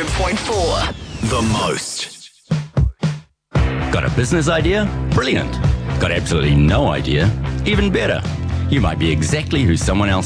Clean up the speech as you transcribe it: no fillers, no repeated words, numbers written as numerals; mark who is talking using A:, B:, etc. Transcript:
A: 100.4.
B: The most.
C: Got a business idea? Brilliant. Got absolutely no idea? Even better. You might be exactly who someone else